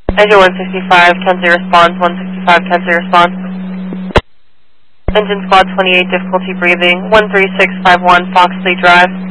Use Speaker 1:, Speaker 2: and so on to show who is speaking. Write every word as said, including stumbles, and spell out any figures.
Speaker 1: Engine one sixty-five, Kenzie responds, one sixty-five, Kenzie responds. Engine squad twenty-eight, difficulty breathing, one three six five one Foxley Drive.